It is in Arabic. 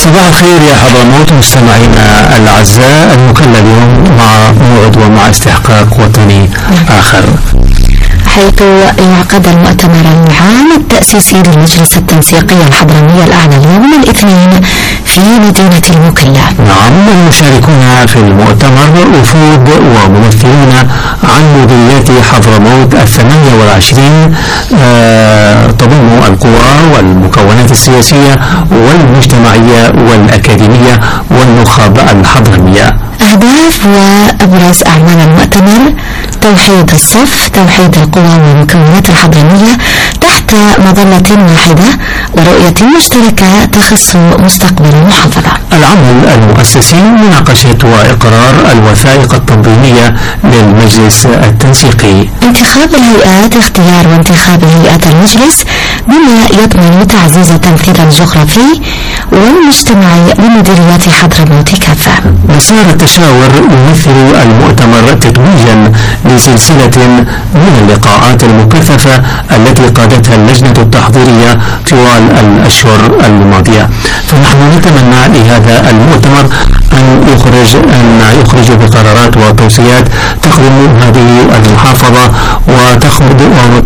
صباح الخير يا حضرموت مستمعينا الأعزاء. المكلف اليوم مع موعد ومع استحقاق وطني آخر، حيث يعقد المؤتمر العام التأسيسي للمجلس التنسيقي الحضرمي الأعلى يوم الاثنين في مدينة المكلا. نعم، المشاركون في المؤتمر وفود وممثلون عن مديريات حضرموت 28 تضم القوى والمكونات السياسية والمجتمعية والأكاديمية والنخب الحضرمية. أهداف وأبرز أعمال المؤتمر: توحيد الصف، توحيد القوى والمكونات الحضرمية تحت مظلة واحدة ورؤية مشتركة تخص مستقبل المحافظة. العمل المؤسسي: مناقشة وإقرار الوثائق التنظيمية للمجلس التنسيقي. انتخاب الهيئات: اختيار وانتخاب هيئات المجلس بما يضمن تعزيز التمثيل الجغرافي والمجتمعي لمديريات حضرموت كافة. مسار التشاور: يمثل المؤتمر تتويجا لسلسلة من اللقاءات المكثفة التي قادتها اللجنة التحضيرية طوال الأشهر الماضية. فنحن نتمنى لهذا المؤتمر أن يخرج بقرارات وتوصيات تخدم هذه المحافظة